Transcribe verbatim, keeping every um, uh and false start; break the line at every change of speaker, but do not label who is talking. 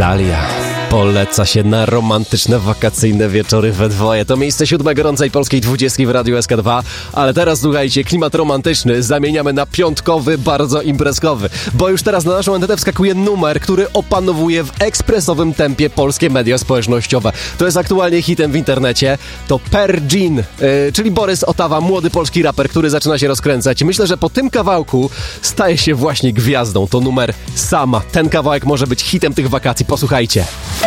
Rosalia poleca się na romantyczne, wakacyjne wieczory we dwoje. To miejsce siódme gorącej polskiej dwudziestki w Radiu S K dwa. Ale teraz, słuchajcie, klimat romantyczny zamieniamy na piątkowy, bardzo imprezkowy. Bo już teraz na naszą antenę wskakuje numer, który opanowuje w ekspresowym tempie polskie media społecznościowe. To jest aktualnie hitem w internecie. To Pergin, yy, czyli Borys Otawa, młody polski raper, który zaczyna się rozkręcać. Myślę, że po tym kawałku staje się właśnie gwiazdą. To numer Sama. Ten kawałek może być hitem tych wakacji. Posłuchajcie.